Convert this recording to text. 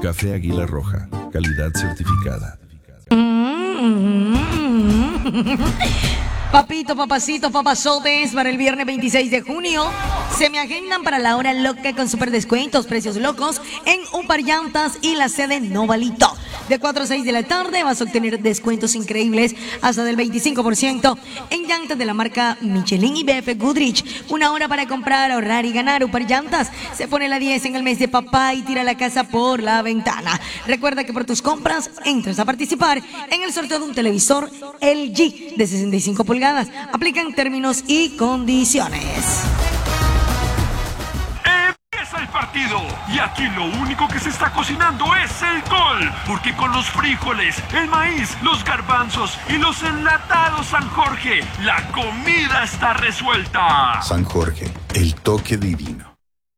Café Águila Roja, calidad certificada. Papito, papacito, papazotes, para el viernes 26 de junio se me agendan para la hora loca con super descuentos, precios locos en Upar Llantas y la sede Novalito. De 4 a 6 de la tarde vas a obtener descuentos increíbles hasta del 25% en llantas de la marca Michelin y BF Goodrich. Una hora para comprar, ahorrar y ganar. Upar Llantas se pone la 10 en el mes de papá y tira la casa por la ventana. Recuerda que por tus compras entras a participar en el sorteo de un televisor LG de 65 pulgadas. Aplican términos y condiciones. Empieza el partido y aquí lo único que se está cocinando es el gol, porque con los frijoles, el maíz, los garbanzos y los enlatados San Jorge, la comida está resuelta. San Jorge, el toque divino.